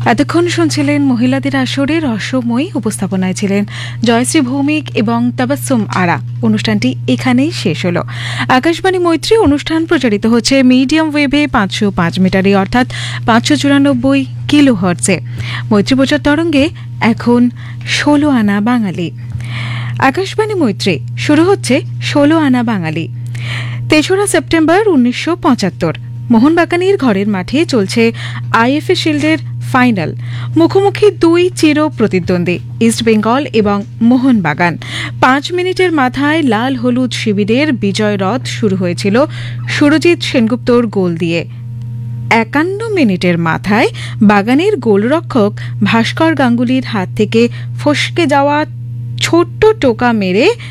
এতক্ষণ শুনছিলেন মহিলাদের আসরে রহস্যময়ী উপস্থাপনায় ছিলেন জয়শ্রী ভৌমিক এবং তাবাসসুম আরা। অনুষ্ঠানটি এখানেই শেষ হলো। আকাশবাণী মৈত্রী অনুষ্ঠান প্রচারিত হচ্ছে মিডিয়াম ওয়েভে 505 মিটারে অর্থাৎ 594 কিলোহার্টজে। মৈত্রী প্রচার তরঙ্গে এখন 16 আনা বাঙালি। আকাশবাণী মৈত্রী শুরু হচ্ছে 16 আনা বাঙালি। 3রা সেপ্টেম্বর 1975 মোহনবাগানের ঘরের মাঠে চলছে আইএফএ শিল্ডের ফাইনাল। মুখোমুখি দুই চির প্রতিদ্বন্দ্বী ইস্ট বেঙ্গল এবং মোহনবাগান। 5 মিনিটের মাথায় লাল হলুদ শিবিরের বিজয় রথ শুরু হয়েছিল সুরজিৎ সেনগুপ্তর গোল দিয়ে। 51 মিনিটের মাথায় বাগানের গোলরক্ষক ভাস্কর গাঙ্গুলির হাত থেকে ফসকে যাওয়া ছোট্ট টোকা মেরে